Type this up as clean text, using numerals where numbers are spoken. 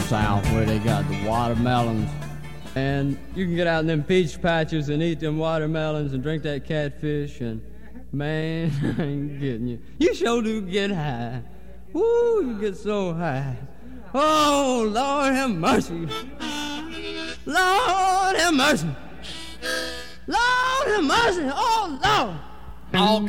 south where they got the watermelons. And you can get out in them peach patches and eat them watermelons and drink that catfish. And, man, I ain't getting you. You sure do get high. Woo, you get so high. Oh, Lord have mercy. Lord have mercy. Lord have mercy. Oh, Lord. Oh,